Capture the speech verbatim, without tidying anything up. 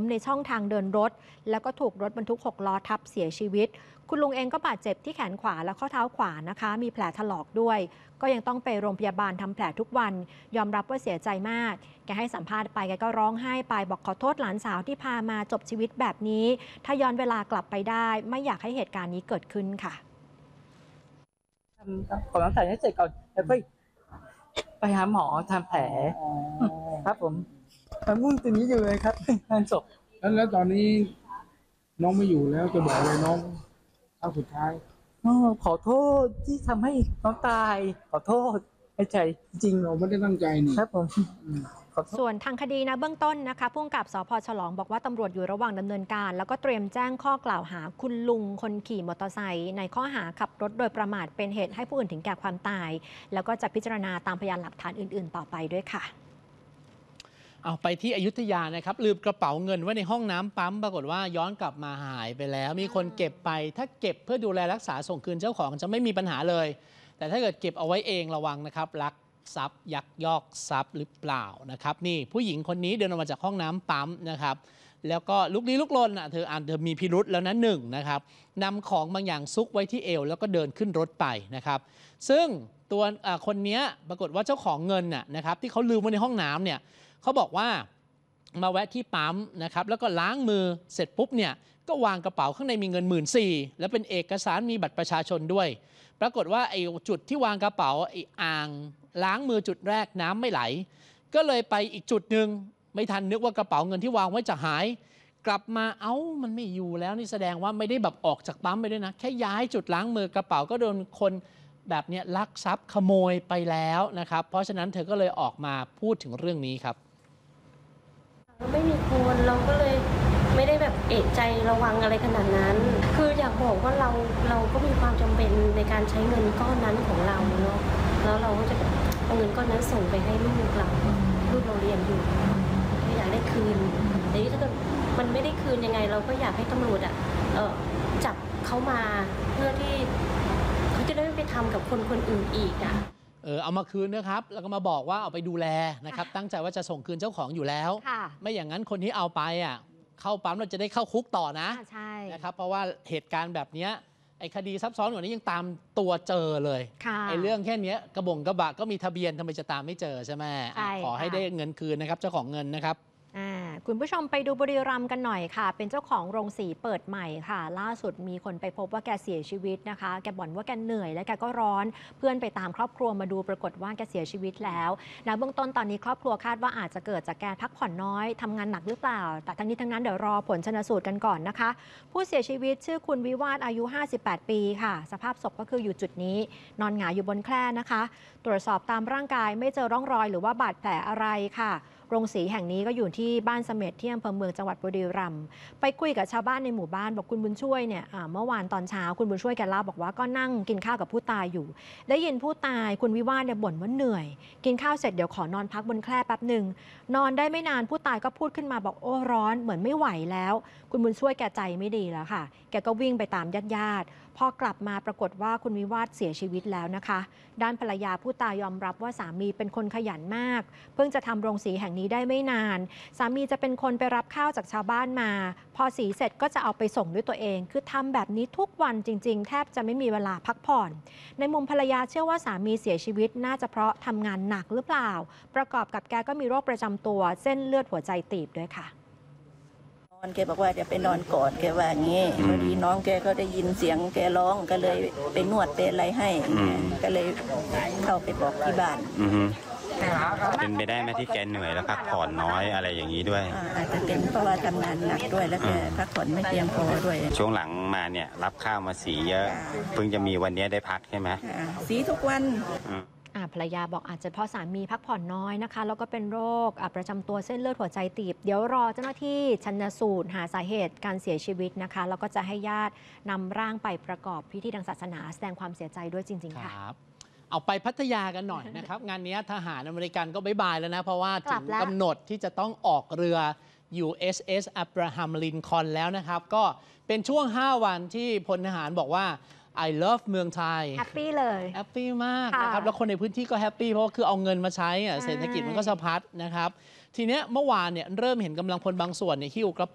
ในช่องทางเดินรถแล้วก็ถูกรถบรรทุกหกล้อทับเสียชีวิตคุณลุงเองก็บาดเจ็บที่แขนขวาและข้อเท้าขวานะคะมีแผลถลอกด้วยก็ยังต้องไปโรงพยาบาลทำแผลทุกวันยอมรับว่าเสียใจมากแกให้สัมภาษณ์ไปแกก็ร้องไห้ไปบอกขอโทษหลานสาวที่พามาจบชีวิตแบบนี้ถ้าย้อนเวลากลับไปได้ไม่อยากให้เหตุการณ์นี้เกิดขึ้นค่ะก่อนรักษาให้เสร็จก่อนแล้วก็ไปหาหมอทำแผลครับผมมันมุ่งตัวนี้อยู่เลยครับงานศพแล้วแล้วตอนนี้น้องไม่อยู่แล้วจะบอกเลยน้องเอาสุดท้ายขอโทษที่ทำให้น้องตายขอโทษในใจจริงเราไม่ได้ตั้งใจนี่ครับผมส่วนทางคดีนะเบื้องต้นนะคะผู้กำกับสภ.ฉลองบอกว่าตำรวจอยู่ระหว่างดำเนินการแล้วก็เตรียมแจ้งข้อกล่าวหาคุณลุงคนขี่มอเตอร์ไซค์ในข้อหาขับรถโดยประมาทเป็นเหตุให้ผู้อื่นถึงแก่ความตายแล้วก็จะพิจารณาตามพยานหลักฐานอื่นๆต่อไปด้วยค่ะเอาไปที่อยุธยานะครับลืมกระเป๋าเงินไว้ในห้องน้ำปั๊มปรากฏว่าย้อนกลับมาหายไปแล้วมีคนเก็บไปถ้าเก็บเพื่อดูแลรักษาส่งคืนเจ้าของจะไม่มีปัญหาเลยแต่ถ้าเกิดเก็บเอาไว้เองระวังนะครับลักทรัพย์ยักยอกทรัพย์หรือเปล่านะครับนี่ผู้หญิงคนนี้เดินออกมาจากห้องน้ำปั๊มนะครับแล้วก็ลุกลี้ลุกลนอ่ะเธออ่านเธอมีพิรุธแล้วนะหนึ่งนะครับนำของบางอย่างซุกไว้ที่เอวแล้วก็เดินขึ้นรถไปนะครับซึ่งตัวคนนี้ปรากฏว่าเจ้าของเงินน่ะนะครับที่เขาลืมไว้ในห้องน้ำเนี่ยเขาบอกว่ามาแวะที่ปั๊มนะครับแล้วก็ล้างมือเสร็จปุ๊บเนี่ยก็วางกระเป๋าข้างในมีเงินหมื่นสี่แล้วเป็นเอกสารมีบัตรประชาชนด้วยปรากฏว่าไอ้จุดที่วางกระเป๋าไอ้อ่างล้างมือจุดแรกน้ำไม่ไหลก็เลยไปอีกจุดหนึ่งไม่ทันนึกว่ากระเป๋าเงินที่วางไว้จะหายกลับมาเอ้ามันไม่อยู่แล้วนี่แสดงว่าไม่ได้แบบออกจากปั๊มไปด้วยนะแค่ย้ายจุดล้างมือกระเป๋าก็โดนคนแบบนี้ลักทรัพย์ขโมยไปแล้วนะครับเพราะฉะนั้นเธอก็เลยออกมาพูดถึงเรื่องนี้ครับไม่มีคนเราก็เลยไม่ได้แบบเอะใจระวังอะไรขนาดนั้นคืออยากบอกว่าเราเราก็มีความจำเป็นในการใช้เงินก้อนนั้นของเราเนาะแล้วเราก็จะเอาเงินก้อนนั้นส่งไปให้ลูกเราลูกเราเรียนอยู่ก็อยากได้คืนแต่นี่ถ้าเกิดมันไม่ได้คืนยังไงเราก็อยากให้ตำรวจอ่ะจับเขามาเพื่อที่เขาจะได้ไม่ไปทำกับคนคนอื่นอีกอ่ะเออเอามาคืนนะครับแล้วก็มาบอกว่าเอาไปดูแลนะครับตั้งใจว่าจะส่งคืนเจ้าของอยู่แล้วไม่อย่างนั้นคนที่เอาไปอ่ะเข้าปั๊มเราจะได้เข้าคุกต่อนะใช่นะครับเพราะว่าเหตุการณ์แบบนี้ไอ้คดีซับซ้อนกว่านี้ยังตามตัวเจอเลยไอ้เรื่องแค่นี้กระบงกระบะก็มีทะเบียนทำไมจะตามไม่เจอใช่ไหมขอให้ได้เงินคืนนะครับเจ้าของเงินนะครับคุณผู้ชมไปดูบุรีรัมย์กันหน่อยค่ะเป็นเจ้าของโรงสีเปิดใหม่ค่ะล่าสุดมีคนไปพบว่าแกเสียชีวิตนะคะแกบ่นว่าแกเหนื่อยและแกก็ร้อนเพื่อนไปตามครอบครัวมาดูปรากฏว่าแกเสียชีวิตแล้วนะเบื้องต้นตอนนี้ครอบครัวคาดว่าอาจจะเกิดจากแกพักผ่อนน้อยทำงานหนักหรือเปล่าแต่ทั้งนี้ทั้งนั้นเดี๋ยวรอผลชันสูตรกันก่อนนะคะผู้เสียชีวิตชื่อคุณวิวาทอายุห้าสิบแปดปีค่ะสภาพศพก็คืออยู่จุดนี้นอนหงายอยู่บนแคร่นะคะตรวจสอบตามร่างกายไม่เจอร่องรอยหรือว่าบาดแผลอะไรค่ะโรงสีแห่งนี้ก็อยู่ที่บ้านเสม็ดที่อำเภอเมืองจังหวัดบุรีรัมย์ไปคุยกับชาวบ้านในหมู่บ้านบอกคุณบุญช่วยเนี่ยเมื่อวานตอนเช้าคุณบุญช่วยแกเล่าบอกว่าก็นั่งกินข้าวกับผู้ตายอยู่ได้ยินผู้ตายคุณวิวาทเนี่ยบ่นว่าเหนื่อยกินข้าวเสร็จเดี๋ยวขอนอนพักบนแคร่แป๊บหนึ่งนอนได้ไม่นานผู้ตายก็พูดขึ้นมาบอกโอ้ร้อนเหมือนไม่ไหวแล้วคุณบุญช่วยแกใจไม่ดีแล้วค่ะแกก็วิ่งไปตามญาติญาติพอกลับมาปรากฏว่าคุณวิวาทเสียชีวิตแล้วนะคะด้านภรรยาผู้ตายยอมรับว่าสามีเป็นคนขยันมากเพิ่งจะทำโรงสีแห่งนี้ได้ไม่นานสามีจะเป็นคนไปรับข้าวจากชาวบ้านมาพอสีเสร็จก็จะเอาไปส่งด้วยตัวเองคือทำแบบนี้ทุกวันจริงๆแทบจะไม่มีเวลาพักผ่อนในมุมภรรยาเชื่อว่าสามีเสียชีวิตน่าจะเพราะทำงานหนักหรือเปล่าประกอบกับแกก็มีโรคประจำตัวเส้นเลือดหัวใจตีบด้วยค่ะนอนแกบอกว่าจะไปนอนกอดแกว่างี้พอดีน้องแกก็ได้ยินเสียงแกร้องก็เลยไปนวดไปอะไรให้ก็เลยเข้าไปบอกที่บ้านเป็นไปได้ไหมที่แกเหนื่อยแล้วพักผ่อนน้อยอะไรอย่างนี้ด้วยอาจจะเป็นเพราะว่าทำงานหนักด้วยแล้วแกพักผ่อนไม่เพียงพอด้วยช่วงหลังมาเนี่ยรับข้าวมาสีเยอะเพิ่งจะมีวันนี้ได้พักใช่ไหมสีทุกวันภรรยาบอกอาจจะเพราะสามีพักผ่อนน้อยนะคะแล้วก็เป็นโรคประจำตัวเส้นเลือดหัวใจตีบเดี๋ยวรอเจ้าหน้าที่ชันสูตรหาสาเหตุการเสียชีวิตนะคะแล้วก็จะให้ญาตินำร่างไปประกอบพิธีทางศาสนาแสดงความเสียใจด้วยจริงๆค่ะเอาไปพัทยากันหน่อยนะครับ งานนี้ทหารอเมริกันก็บ๊ายบายแล้วนะเพราะว่าถึงกำหนดที่จะต้องออกเรือ ยู เอส เอส Abraham Lincoln แล้วนะครับก็เป็นช่วงห้าวันที่พลทหารบอกว่าI love เมืองไทยแฮปปี้เลยแฮปปี้มากนะครับแล้วคนในพื้นที่ก็แฮปปี้เพราะคือเอาเงินมาใช้เศรษฐกิจมันก็สะพัดนะครับทีเนี้ยเมื่อวานเนี่ยเริ่มเห็นกำลังพลบางส่วนเนี่ยหิ้วกระเป๋า